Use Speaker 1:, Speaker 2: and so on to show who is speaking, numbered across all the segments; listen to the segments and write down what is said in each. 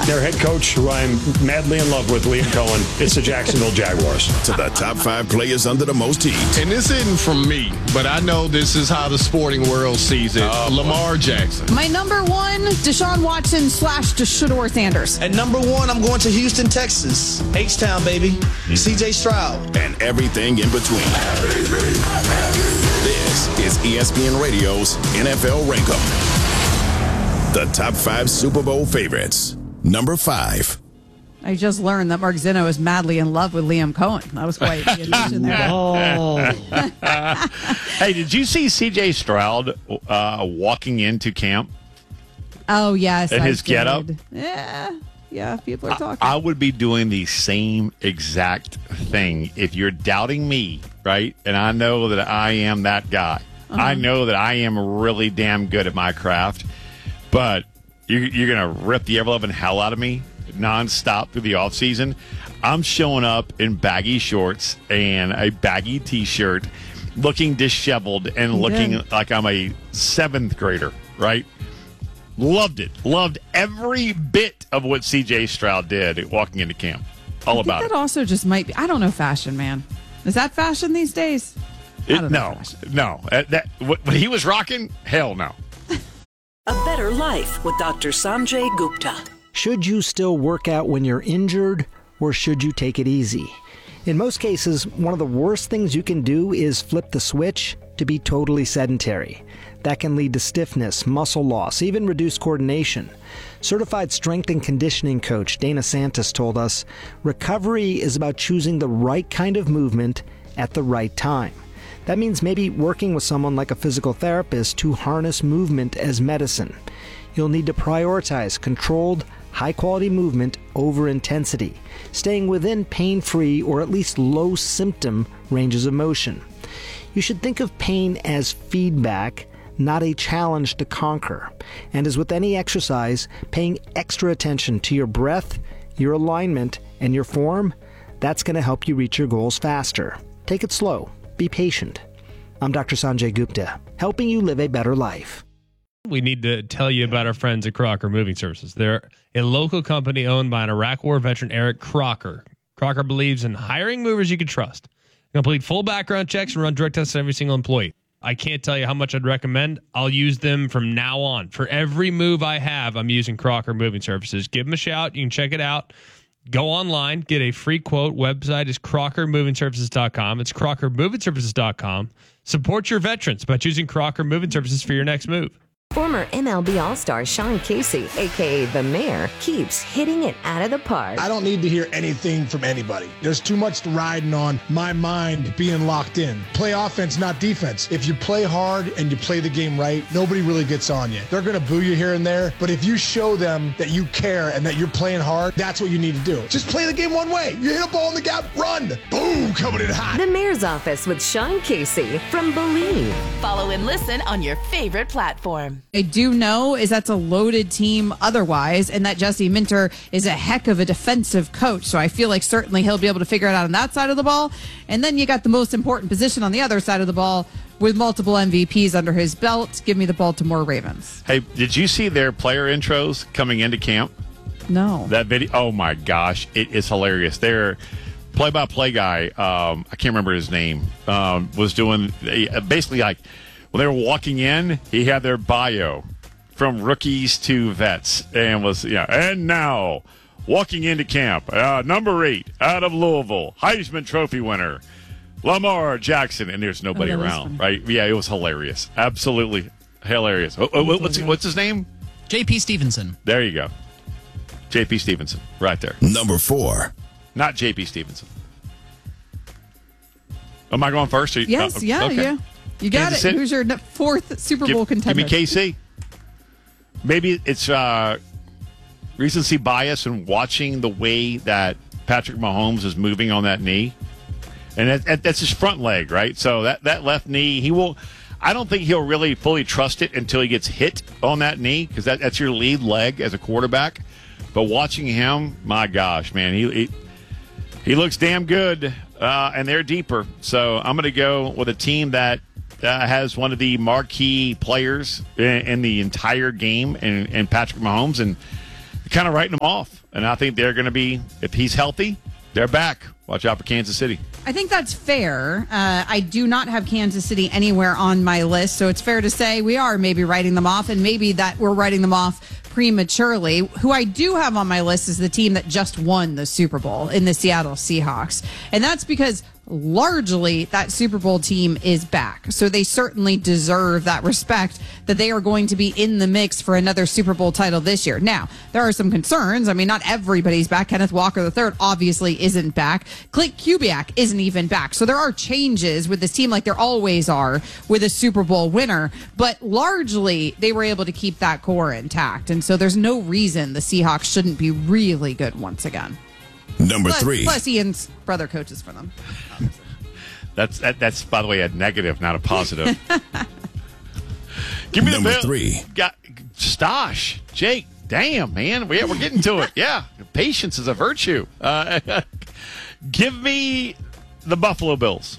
Speaker 1: Their head coach, who I'm madly in love with, Liam Cohen, it's the Jacksonville Jaguars.
Speaker 2: To the top 5 players under the most heat.
Speaker 3: And this isn't from me, but I know this is how the sporting world sees it. Lamar Jackson.
Speaker 4: My number 1, Deshaun Watson / Shedeur Sanders.
Speaker 5: At number 1, I'm going to Houston, Texas. H-Town, baby. CJ Stroud.
Speaker 2: And everything in between. This is ESPN Radio's NFL Rankum. The top 5 Super Bowl favorites. Number 5.
Speaker 4: I just learned that Mark Zinno is madly in love with Liam Cohen. That was quite the addition there.
Speaker 6: Hey, did you see C.J. Stroud walking into camp?
Speaker 4: Oh, yes.
Speaker 6: And his getup?
Speaker 4: Yeah, people are talking.
Speaker 6: I would be doing the same exact thing if you're doubting me, right? And I know that I am that guy. I know that I am really damn good at my craft, but you're going to rip the ever-loving hell out of me nonstop through the offseason. I'm showing up in baggy shorts and a baggy T-shirt, looking disheveled and looking like I'm a 7th grader, right? Loved it. Loved every bit of what C.J. Stroud did walking into camp. All about it.
Speaker 4: That also just might be, I don't know, fashion, man. Is that fashion these days?
Speaker 6: No. What he was rocking, hell no.
Speaker 7: A Better Life with Dr. Sanjay Gupta.
Speaker 8: Should you still work out when you're injured, or should you take it easy? In most cases, one of the worst things you can do is flip the switch to be totally sedentary. That can lead to stiffness, muscle loss, even reduced coordination. Certified strength and conditioning coach Dana Santos told us, recovery is about choosing the right kind of movement at the right time. That means maybe working with someone like a physical therapist to harness movement as medicine. You'll need to prioritize controlled, high-quality movement over intensity, staying within pain-free or at least low-symptom ranges of motion. You should think of pain as feedback, not a challenge to conquer. And as with any exercise, paying extra attention to your breath, your alignment, and your form, that's going to help you reach your goals faster. Take it slow. Be patient. I'm Dr. Sanjay Gupta, helping you live a better life.
Speaker 9: We need to tell you about our friends at Crocker Moving Services. They're a local company owned by an Iraq War veteran, Eric Crocker. Crocker believes in hiring movers you can trust. Complete full background checks and run drug tests on every single employee. I can't tell you how much I'd recommend. I'll use them from now on. For every move I have, I'm using Crocker Moving Services. Give them a shout. You can check it out. Go online, get a free quote. Website is crockermovingservices.com. It's crockermovingservices.com. Support your veterans by choosing Crocker Moving Services for your next move.
Speaker 10: Former MLB All-Star Sean Casey, a.k.a. The Mayor, keeps hitting it out of the park.
Speaker 11: I don't need to hear anything from anybody. There's too much riding on my mind being locked in. Play offense, not defense. If you play hard and you play the game right, nobody really gets on you. They're going to boo you here and there, but if you show them that you care and that you're playing hard, that's what you need to do. Just play the game one way. You hit a ball in the gap, run. Boom, coming in hot.
Speaker 10: The Mayor's Office with Sean Casey from Believe.
Speaker 12: Follow and listen on your favorite platform.
Speaker 4: I do know is that's a loaded team otherwise, and that Jesse Minter is a heck of a defensive coach. So I feel like certainly he'll be able to figure it out on that side of the ball. And then you got the most important position on the other side of the ball with multiple MVPs under his belt. Give me the Baltimore Ravens.
Speaker 6: Hey, did you see their player intros coming into camp?
Speaker 4: No.
Speaker 6: That video? Oh, my gosh. It is hilarious. Their play-by-play guy, I can't remember his name, was doing basically like, when they were walking in, he had their bio from rookies to vets and was, and now walking into camp, number 8 out of Louisville, Heisman Trophy winner, Lamar Jackson. And there's nobody around, right? Yeah, it was hilarious. Absolutely hilarious. What's his name?
Speaker 13: J.P. Stevenson.
Speaker 6: There you go. J.P. Stevenson, right there.
Speaker 2: Number 4.
Speaker 6: Not J.P. Stevenson. Am I going first?
Speaker 4: Yes, okay. Yeah. You got Kansas it. Who's your 4th Super Bowl contender?
Speaker 6: Give me KC. Maybe it's recency bias in watching the way that Patrick Mahomes is moving on that knee. And that's his front leg, right? So that left knee, he won't. I don't think he'll really fully trust it until he gets hit on that knee, because that's your lead leg as a quarterback. But watching him, my gosh, man, he looks damn good, and they're deeper. So I'm going to go with a team that has one of the marquee players in the entire game, and Patrick Mahomes, and kind of writing them off. And I think they're going to be, if he's healthy, they're back. Watch out for Kansas City.
Speaker 4: I think that's fair. I do not have Kansas City anywhere on my list, so it's fair to say we are maybe writing them off, and maybe that we're writing them off prematurely. Who I do have on my list is the team that just won the Super Bowl in the Seattle Seahawks. And that's because largely that Super Bowl team is back. So they certainly deserve that respect that they are going to be in the mix for another Super Bowl title this year. Now, there are some concerns. I mean, not everybody's back. Kenneth Walker III obviously isn't back. Clint Kubiak isn't even back. So there are changes with this team like there always are with a Super Bowl winner. But largely, they were able to keep that core intact. And so there's no reason the Seahawks shouldn't be really good once again.
Speaker 2: Number 3.
Speaker 4: Plus Ian's brother coaches for them.
Speaker 6: That's by the way, a negative, not a positive. Give me
Speaker 2: Number
Speaker 6: the bill.
Speaker 2: 3.
Speaker 6: Got Stosh. Jake, damn, man. We're getting to it. Yeah. Patience is a virtue. Give me the Buffalo Bills.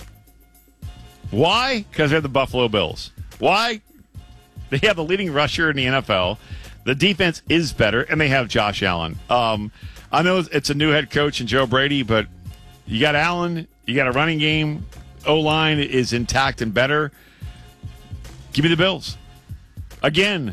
Speaker 6: Why? Because they're the Buffalo Bills. Why? They have the leading rusher in the NFL. The defense is better, and they have Josh Allen. I know it's a new head coach in Joe Brady, but you got Allen, you got a running game, O-line is intact and better. Give me the Bills. Again.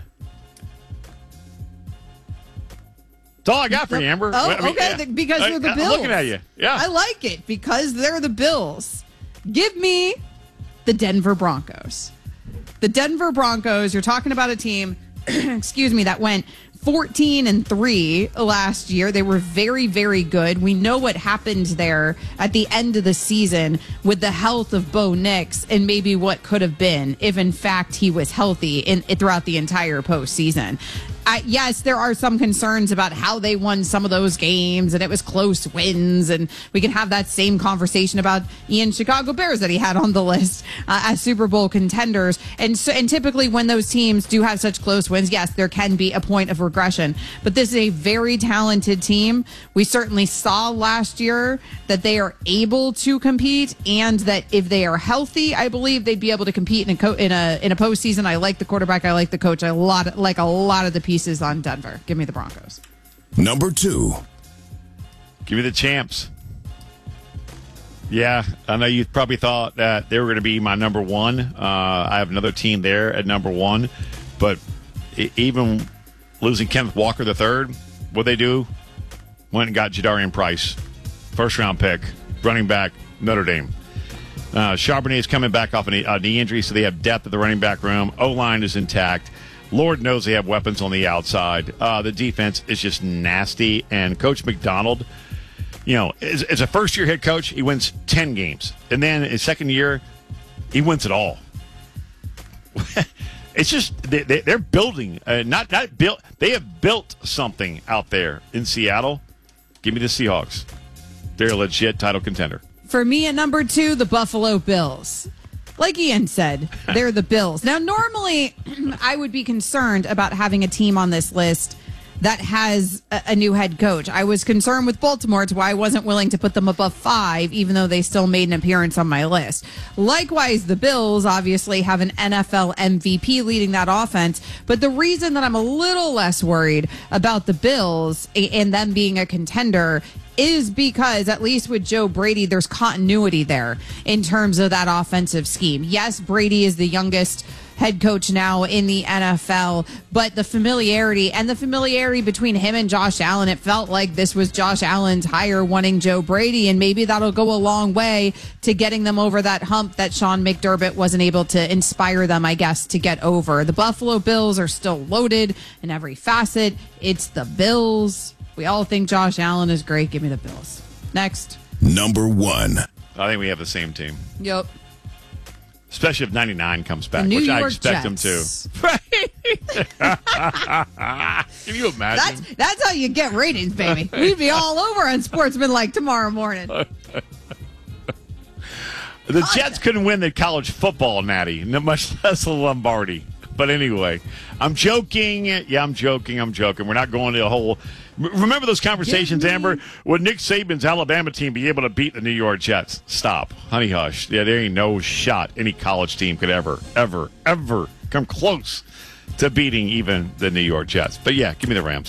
Speaker 6: That's all I got for you, Amber.
Speaker 4: Oh,
Speaker 6: I mean,
Speaker 4: okay,
Speaker 6: yeah.
Speaker 4: because they're the Bills.
Speaker 6: I'm looking at you. Yeah.
Speaker 4: I like it because they're the Bills. Give me the Denver Broncos. The Denver Broncos, you're talking about a team, excuse me, that went 14-3 last year. They were very, very good. We know what happened there at the end of the season with the health of Bo Nix and maybe what could have been if, in fact, he was healthy throughout the entire postseason. Yes, there are some concerns about how they won some of those games, and it was close wins, and we can have that same conversation about Ian's Chicago Bears that he had on the list as Super Bowl contenders. And typically when those teams do have such close wins, yes, there can be a point of regression. But this is a very talented team. We certainly saw last year that they are able to compete, and that if they are healthy, I believe they'd be able to compete in a postseason. I like the quarterback. I like the coach. I like a lot of the pieces on Denver. Give me the Broncos.
Speaker 2: Number 2.
Speaker 6: Give me the champs. Yeah, I know you probably thought that they were going to be my number 1. I have another team there at number 1. But even losing Kenneth Walker III, what they do? Went and got Jadarian Price. First-round pick, running back, Notre Dame. Charbonnet is coming back off a knee injury, so they have depth at the running back room. O-line is intact. Lord knows they have weapons on the outside. The defense is just nasty. And Coach McDonald, as a first-year head coach, he wins 10 games. And then his second year, he wins it all. It's just they're building. Not built. They have built something out there in Seattle. Give me the Seahawks. They're a legit title contender.
Speaker 4: For me at number 2, the Buffalo Bills. Like Ian said, they're the Bills. Now, normally, I would be concerned about having a team on this list that has a new head coach. I was concerned with Baltimore. It's why I wasn't willing to put them above 5, even though they still made an appearance on my list. Likewise, the Bills obviously have an NFL MVP leading that offense. But the reason that I'm a little less worried about the Bills and them being a contender is because, at least with Joe Brady, there's continuity there in terms of that offensive scheme. Yes, Brady is the youngest head coach now in the NFL, but the familiarity between him and Josh Allen, it felt like this was Josh Allen's hire wanting Joe Brady, and maybe that'll go a long way to getting them over that hump that Sean McDermott wasn't able to inspire them, I guess, to get over. The Buffalo Bills are still loaded in every facet. It's the Bills. We all think Josh Allen is great. Give me the Bills. Next.
Speaker 2: Number 1.
Speaker 6: I think we have the same team.
Speaker 4: Yep.
Speaker 6: Especially if 99 comes back,
Speaker 4: New
Speaker 6: which
Speaker 4: York
Speaker 6: I expect
Speaker 4: Jets.
Speaker 6: them to. Can you imagine?
Speaker 4: That's how you get ratings, baby. We'd be all over on Sportsman like tomorrow morning.
Speaker 6: The Jets couldn't win the college football natty, much less the Lombardi. But anyway, I'm joking. Yeah, I'm joking. We're not going to a whole... Remember those conversations, Amber? Would Nick Saban's Alabama team be able to beat the New York Jets? Stop. Honey hush. Yeah, there ain't no shot any college team could ever come close to beating even the New York Jets. But yeah, give me the Rams.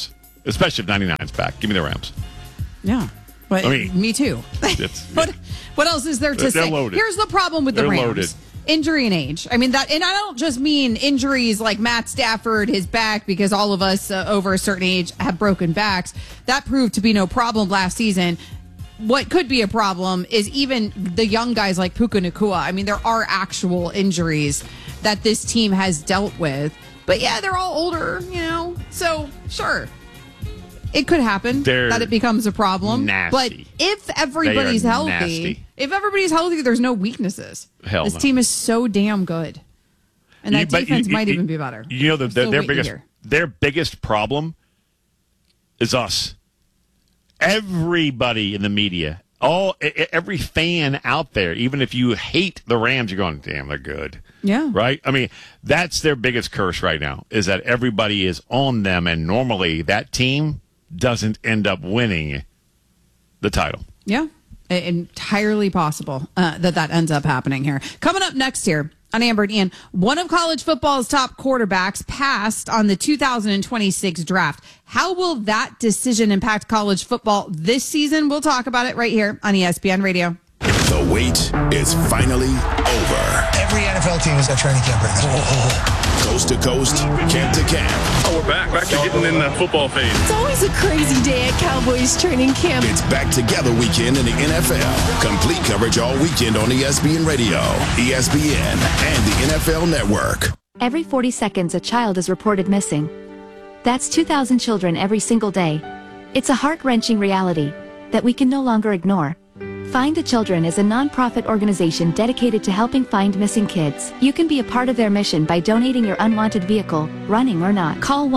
Speaker 6: especially if 99's back. Give me the Rams.
Speaker 4: Yeah. But
Speaker 6: I mean,
Speaker 4: me too. What else is there to say?
Speaker 6: Loaded.
Speaker 4: Here's the problem with the
Speaker 6: They're
Speaker 4: Rams.
Speaker 6: Loaded.
Speaker 4: Injury and age. I mean that, and I don't just mean injuries like Matt Stafford, his back, because all of us over a certain age have broken backs. That proved to be no problem last season. What could be a problem is even the young guys like Puka Nacua. I mean, there are actual injuries that this team has dealt with. But yeah, they're all older, so sure. It could happen that it becomes a problem.
Speaker 6: Nasty.
Speaker 4: But if everybody's healthy, there's no weaknesses.
Speaker 6: Hell
Speaker 4: this
Speaker 6: no.
Speaker 4: team is so damn good. And that defense might even be better.
Speaker 6: Their biggest problem is us. Everybody in the media, every fan out there, even if you hate the Rams, you're going, damn, they're good.
Speaker 4: Yeah.
Speaker 6: Right? I mean, that's their biggest curse right now, is that everybody is on them, and normally that team doesn't end up winning the title.
Speaker 4: Yeah. Entirely possible that ends up happening here. Coming up next here on Amber and Ian, one of college football's top quarterbacks passed on the 2026 draft. How will that decision impact college football this season? We'll talk about it right here on ESPN Radio.
Speaker 2: The wait is finally over.
Speaker 5: Every NFL team is at training camp right now.
Speaker 2: Coast to coast, camp to camp.
Speaker 13: Oh, we're back to getting in the football phase.
Speaker 14: It's always a crazy day at Cowboys training camp.
Speaker 2: It's back together weekend in the NFL. Complete coverage all weekend on ESPN Radio, ESPN, and the NFL Network.
Speaker 15: Every 40 seconds, a child is reported missing. That's 2,000 children every single day. It's a heart-wrenching reality that we can no longer ignore. Find the Children is a non-profit organization dedicated to helping find missing kids. You can be a part of their mission by donating your unwanted vehicle, running or not. Call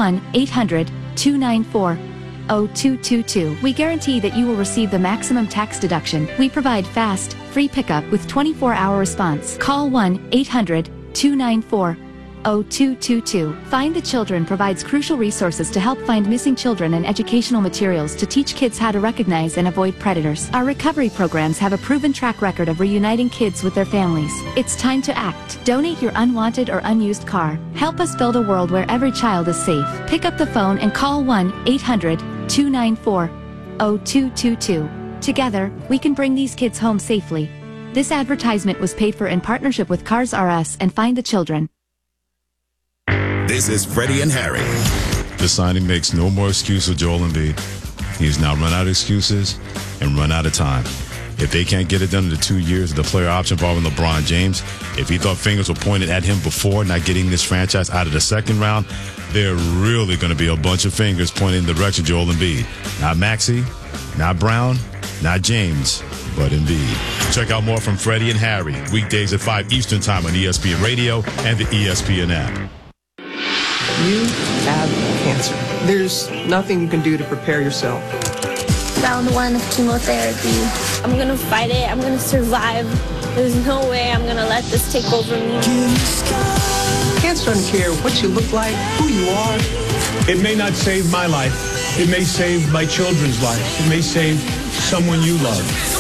Speaker 15: 1-800-294-0222. We guarantee that you will receive the maximum tax deduction. We provide fast, free pickup with 24-hour response. Call 1-800-294-0222. Find the Children provides crucial resources to help find missing children and educational materials to teach kids how to recognize and avoid predators. Our recovery programs have a proven track record of reuniting kids with their families. It's time to act. Donate your unwanted or unused car. Help us build a world where every child is safe. Pick up the phone and call 1-800-294-0222. Together, we can bring these kids home safely. This advertisement was paid for in partnership with Cars R Us and Find the Children.
Speaker 2: This is Freddie and Harry.
Speaker 16: The signing makes no more excuse for Joel Embiid. He's now run out of excuses and run out of time. If they can't get it done in the 2 years of the player option involving LeBron James, if he thought fingers were pointed at him before not getting this franchise out of the second round, there are really going to be a bunch of fingers pointing in the direction of Joel Embiid. Not Maxey, not Brown, not James, but Embiid. Check out more from Freddie and Harry, weekdays at 5 Eastern Time on ESPN Radio and the ESPN app.
Speaker 17: You have cancer. There's nothing you can do to prepare yourself.
Speaker 18: Round 1 of chemotherapy. I'm gonna fight it. I'm gonna survive. There's no way I'm gonna let this take over me.
Speaker 17: Cancer doesn't care what you look like, who you are.
Speaker 11: It may not save my life. It may save my children's lives. It may save someone you love.